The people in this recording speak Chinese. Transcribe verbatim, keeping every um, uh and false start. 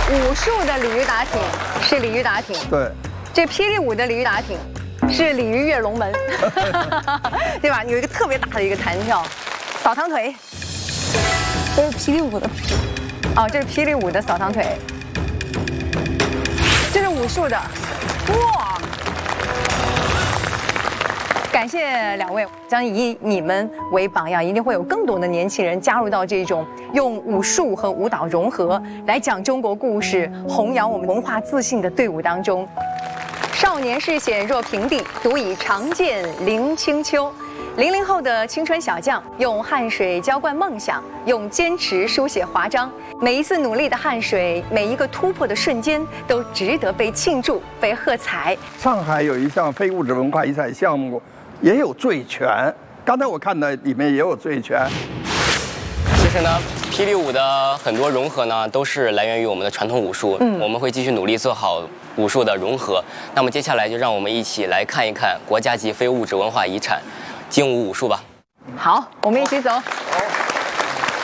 武术的鲤鱼打挺是鲤鱼打挺， 对。 这霹雳舞的鲤鱼打挺是鲤鱼跃龙门，对吧？有一个特别大的一个弹跳，扫堂腿。 这是霹雳舞的。 哦，这是霹雳舞的扫堂腿。这是武术的，哇！感谢两位，将以你们为榜样，一定会有更多的年轻人加入到这种用武术和舞蹈融合来讲中国故事、弘扬我们文化自信的队伍当中。少年视险若平地，独倚长剑临清秋。零零后的青春小将，用汗水浇灌梦想，用坚持书写华章。每一次努力的汗水，每一个突破的瞬间，都值得被庆祝、被喝彩。 上海有一项非物质文化遗产项目，也有醉拳。刚才我看的里面也有醉拳。 其实呢，霹雳舞的很多融合呢，都是来源于我们的传统武术。嗯，我们会继续努力做好武术的融合。那么接下来就让我们一起来看一看国家级非物质文化遗产。精武武术吧， 好，我们一起走。